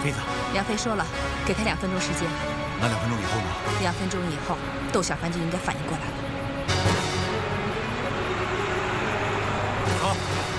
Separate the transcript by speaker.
Speaker 1: 妃子，
Speaker 2: 梁妃说了，给她2分钟时间。
Speaker 1: 那2分钟以后呢
Speaker 2: ？2分钟以后，窦小凡就应该反应过来了。
Speaker 1: 好。